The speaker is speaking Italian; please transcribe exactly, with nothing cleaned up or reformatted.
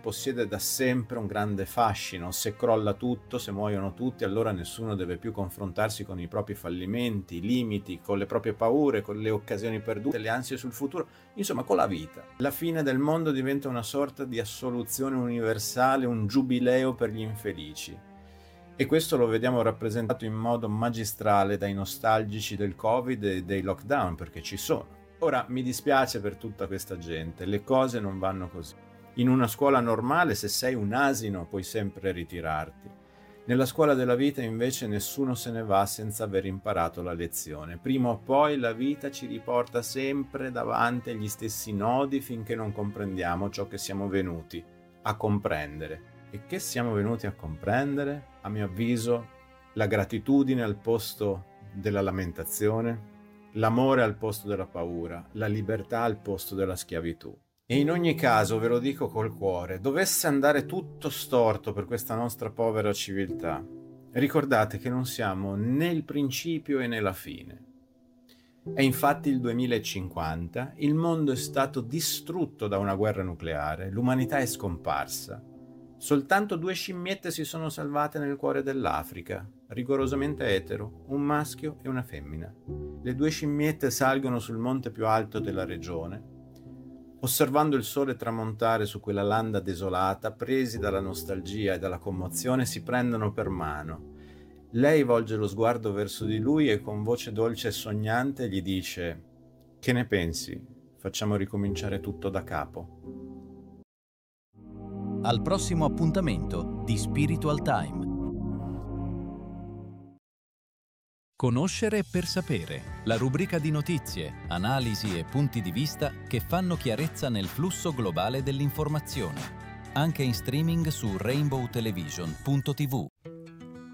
possiede da sempre un grande fascino. Se crolla tutto, se muoiono tutti, allora nessuno deve più confrontarsi con i propri fallimenti, i limiti, con le proprie paure, con le occasioni perdute, le ansie sul futuro, insomma con la vita. La fine del mondo diventa una sorta di assoluzione universale, un giubileo per gli infelici. E questo lo vediamo rappresentato in modo magistrale dai nostalgici del Covid e dei lockdown, perché ci sono. Ora, mi dispiace per tutta questa gente, le cose non vanno così. In una scuola normale, se sei un asino, puoi sempre ritirarti. Nella scuola della vita, invece, nessuno se ne va senza aver imparato la lezione. Prima o poi la vita ci riporta sempre davanti agli stessi nodi finché non comprendiamo ciò che siamo venuti a comprendere. E che siamo venuti a comprendere? A mio avviso, la gratitudine al posto della lamentazione, l'amore al posto della paura, la libertà al posto della schiavitù. E in ogni caso, ve lo dico col cuore, dovesse andare tutto storto per questa nostra povera civiltà, ricordate che non siamo né il principio né la fine. È infatti il duemilacinquanta, il mondo è stato distrutto da una guerra nucleare, l'umanità è scomparsa. Soltanto due scimmiette si sono salvate nel cuore dell'Africa, rigorosamente etero, un maschio e una femmina. Le due scimmiette salgono sul monte più alto della regione, osservando il sole tramontare su quella landa desolata, presi dalla nostalgia e dalla commozione, si prendono per mano. Lei volge lo sguardo verso di lui e con voce dolce e sognante gli dice: «Che ne pensi? Facciamo ricominciare tutto da capo». Al prossimo appuntamento di Spiritual Time. Conoscere per sapere, la rubrica di notizie, analisi e punti di vista che fanno chiarezza nel flusso globale dell'informazione, anche in streaming su rainbow television punto tivù.